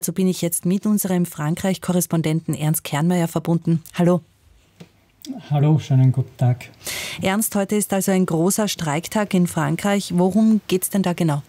So bin ich jetzt mit unserem Frankreich-Korrespondenten Ernst Kernmeier verbunden. Hallo. Hallo, schönen guten Tag. Ernst, heute ist also ein großer Streiktag in Frankreich. Worum geht es denn da genau?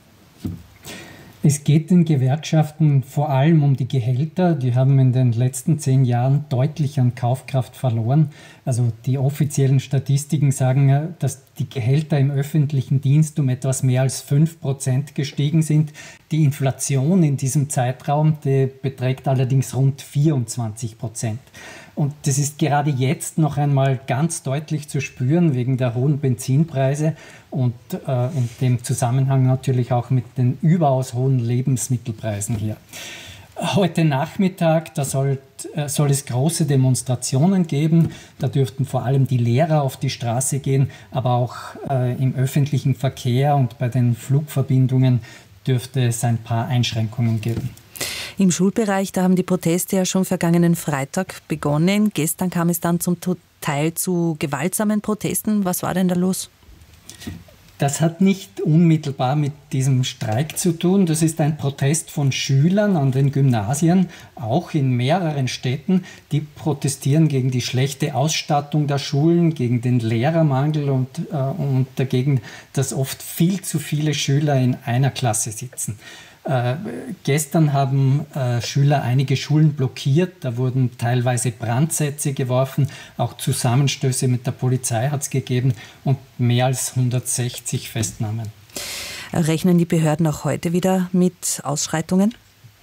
Es geht den Gewerkschaften vor allem um die Gehälter. Die haben in den letzten 10 Jahren deutlich an Kaufkraft verloren. Also die offiziellen Statistiken sagen, dass die Gehälter im öffentlichen Dienst um etwas mehr als 5% gestiegen sind. Die Inflation in diesem Zeitraum, die beträgt allerdings rund 24%. Und das ist gerade jetzt noch einmal ganz deutlich zu spüren wegen der hohen Benzinpreise und in dem Zusammenhang natürlich auch mit den überaus hohen Lebensmittelpreisen hier. Heute Nachmittag, da soll es große Demonstrationen geben. Da dürften vor allem die Lehrer auf die Straße gehen, aber auch im öffentlichen Verkehr und bei den Flugverbindungen dürfte es ein paar Einschränkungen geben. Im Schulbereich, da haben die Proteste ja schon vergangenen Freitag begonnen. Gestern kam es dann zum Teil zu gewaltsamen Protesten. Was war denn da los? Das hat nicht unmittelbar mit diesem Streik zu tun. Das ist ein Protest von Schülern an den Gymnasien, auch in mehreren Städten. Die protestieren gegen die schlechte Ausstattung der Schulen, gegen den Lehrermangel und dagegen, dass oft viel zu viele Schüler in einer Klasse sitzen. Gestern haben Schüler einige Schulen blockiert, da wurden teilweise Brandsätze geworfen, auch Zusammenstöße mit der Polizei hat es gegeben und mehr als 160 Festnahmen. Rechnen die Behörden auch heute wieder mit Ausschreitungen?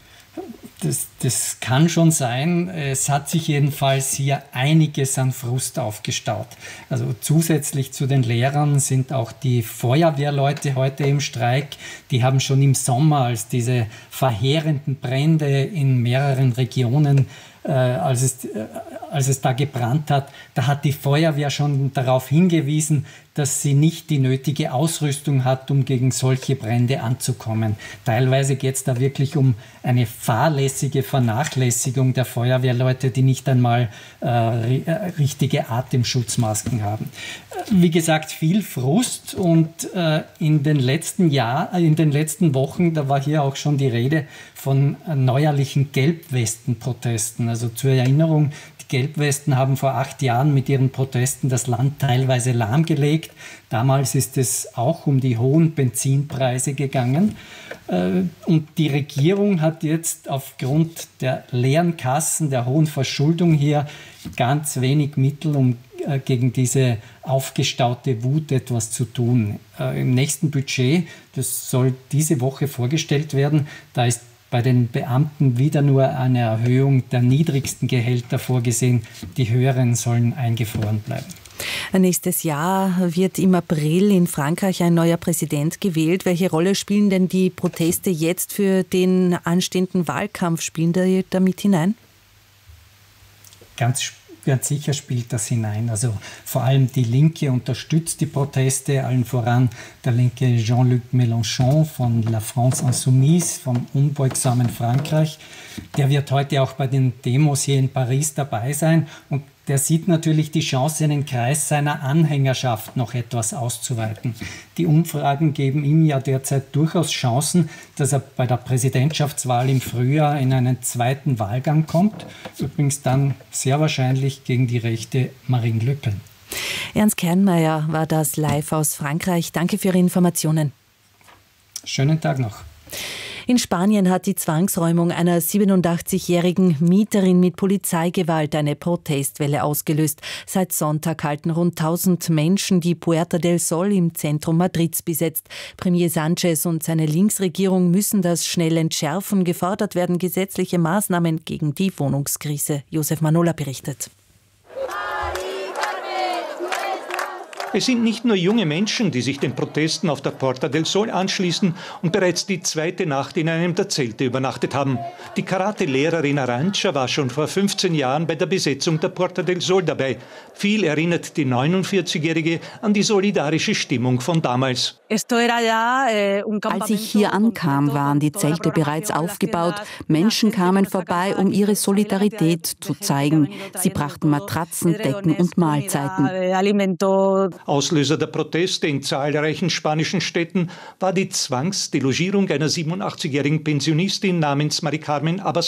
Das kann schon sein. Es hat sich jedenfalls hier einiges an Frust aufgestaut. Also zusätzlich zu den Lehrern sind auch die Feuerwehrleute heute im Streik. Die haben schon im Sommer, als diese verheerenden Brände in mehreren Regionen, als es da gebrannt hat, da hat die Feuerwehr schon darauf hingewiesen, dass sie nicht die nötige Ausrüstung hat, um gegen solche Brände anzukommen. Teilweise geht es da wirklich um eine fahrlässige Vernachlässigung der Feuerwehrleute, die nicht einmal richtige Atemschutzmasken haben. Wie gesagt, viel Frust und in den letzten Wochen, da war hier auch schon die Rede von neuerlichen Gelbwesten-Protesten. Also zur Erinnerung, die Gelbwesten haben vor 8 Jahren mit ihren Protesten das Land teilweise lahmgelegt. Damals ist es auch um die hohen Benzinpreise gegangen. Und die Regierung hat jetzt aufgrund der leeren Kassen, der hohen Verschuldung hier ganz wenig Mittel, um gegen diese aufgestaute Wut etwas zu tun. Im nächsten Budget, das soll diese Woche vorgestellt werden, da ist bei den Beamten wieder nur eine Erhöhung der niedrigsten Gehälter vorgesehen. Die höheren sollen eingefroren bleiben. Nächstes Jahr wird im April in Frankreich ein neuer Präsident gewählt. Welche Rolle spielen denn die Proteste jetzt für den anstehenden Wahlkampf? Spielen die da mit hinein? Ganz sicher spielt das hinein. Also vor allem die Linke unterstützt die Proteste, allen voran der linke Jean-Luc Mélenchon von La France Insoumise, vom unbeugsamen Frankreich. Der wird heute auch bei den Demos hier in Paris dabei sein und der sieht natürlich die Chance, einen Kreis seiner Anhängerschaft noch etwas auszuweiten. Die Umfragen geben ihm ja derzeit durchaus Chancen, dass er bei der Präsidentschaftswahl im Frühjahr in einen zweiten Wahlgang kommt. Übrigens dann sehr wahrscheinlich gegen die rechte Marine Le Pen. Ernst Kernmeier war das live aus Frankreich. Danke für Ihre Informationen. Schönen Tag noch. In Spanien hat die Zwangsräumung einer 87-jährigen Mieterin mit Polizeigewalt eine Protestwelle ausgelöst. Seit Sonntag halten rund 1000 Menschen die Puerta del Sol im Zentrum Madrids besetzt. Premier Sánchez und seine Linksregierung müssen das schnell entschärfen. Gefordert werden gesetzliche Maßnahmen gegen die Wohnungskrise. Josef Manola berichtet. Es sind nicht nur junge Menschen, die sich den Protesten auf der Puerta del Sol anschließen und bereits die zweite Nacht in einem der Zelte übernachtet haben. Die Karate-Lehrerin Arantxa war schon vor 15 Jahren bei der Besetzung der Puerta del Sol dabei. Viel erinnert die 49-Jährige an die solidarische Stimmung von damals. Als ich hier ankam, waren die Zelte bereits aufgebaut. Menschen kamen vorbei, um ihre Solidarität zu zeigen. Sie brachten Matratzen, Decken und Mahlzeiten. Auslöser der Proteste in zahlreichen spanischen Städten war die Zwangsdelogierung einer 87-jährigen Pensionistin namens Mari Carmen Abascal.